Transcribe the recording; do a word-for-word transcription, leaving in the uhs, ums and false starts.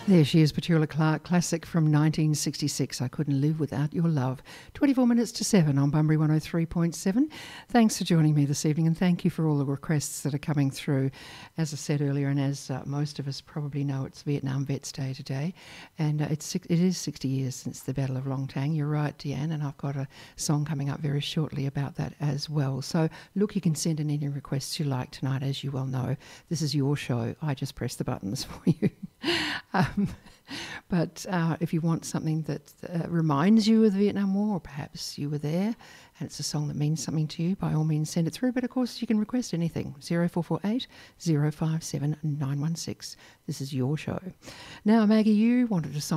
There she is, Petula Clark, classic from nineteen sixty-six, I Couldn't Live Without Your Love. twenty-four minutes to seven on Bunbury one oh three point seven. Thanks for joining me this evening, and thank you for all the requests that are coming through. As I said earlier, and as uh, most of us probably know, it's Vietnam Vets Day today, and uh, it's it is sixty years since the Battle of Long Tang. You're right, Deanne, and I've got a song coming up very shortly about that as well. So look, you can send in any requests you like tonight. As you well know, this is your show. I just press the buttons for you. Um, but uh, if you want something that uh, reminds you of the Vietnam War, or perhaps you were there and it's a song that means something to you, by all means send it through. But of course you can request anything. zero four four eight, zero five seven, nine one six. This is your show. Now, Maggie, you wanted a song